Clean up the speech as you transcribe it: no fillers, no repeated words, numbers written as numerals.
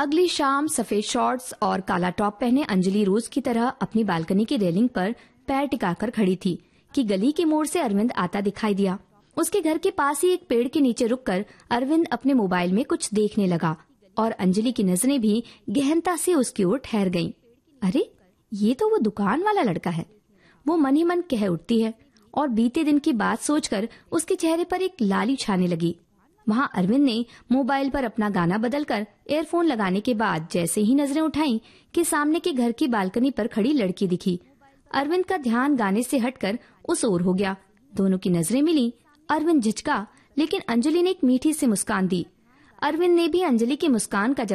अगली शाम सफेद शॉर्ट्स और काला टॉप पहने अंजलि रोज की तरह अपनी बालकनी की रेलिंग पर पैर टिकाकर खड़ी थी कि गली के मोड़ से अरविंद आता दिखाई दिया। उसके घर के पास ही एक पेड़ के नीचे रुककर अरविंद अपने मोबाइल में कुछ देखने लगा और अंजलि की नजरें भी गहनता से उसकी ओर ठहर गईं। अरे, ये तो वो दुकान वाला लड़का है, वो मन ही मन कह उठती है और बीते दिन की बात सोचकर उसके चेहरे पर एक लाली छाने लगी। वहाँ अरविंद ने मोबाइल पर अपना गाना बदलकर एयरफोन लगाने के बाद जैसे ही नजरें उठाईं कि सामने के घर की बालकनी पर खड़ी लड़की दिखी। अरविंद का ध्यान गाने से हटकर उस ओर हो गया। दोनों की नजरें मिली। अरविंद झिझका, लेकिन अंजलि ने एक मीठी सी मुस्कान दी। अरविंद ने भी अंजलि की मुस्कान का